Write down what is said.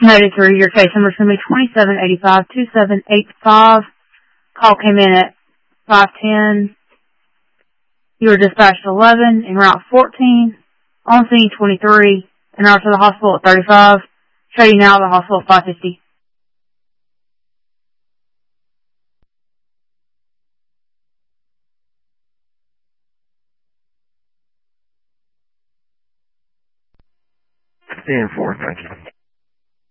Noted through your case number is going to be 2785-2785. Call came in at 5:10. You were dispatched 11, en route 14, on scene 23, en route to the hospital at 35, trading now at the hospital at 5:50. Stand 4, thank you.